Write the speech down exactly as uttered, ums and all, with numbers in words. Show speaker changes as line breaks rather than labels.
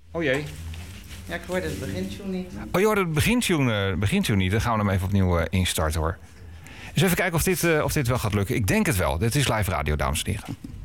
Oh jee.
Ja, ik hoorde het begintune niet.
Oh, je hoorde het begintune, begintune niet. Dan gaan we hem even opnieuw uh, instarten, hoor. Dus even kijken of dit, uh, of dit wel gaat lukken. Ik denk het wel. Dit is live radio, dames en heren.